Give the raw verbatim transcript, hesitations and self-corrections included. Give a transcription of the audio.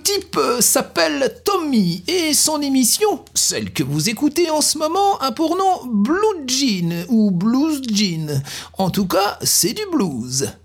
type euh, s'appelle Tommy et son émission, celle que vous écoutez en ce moment, a pour nom Blue Jean ou Blues Jean. En tout cas, c'est du blues.